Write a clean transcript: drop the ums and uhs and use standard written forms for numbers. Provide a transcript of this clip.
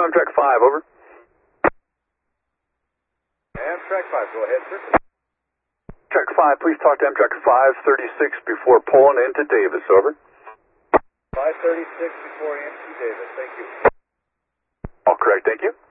Amtrak 5, over. Amtrak 5, go ahead, sir. Amtrak 5, please talk to Amtrak 536 before pulling into Davis, over. 536 before into Davis, thank you. All correct, thank you.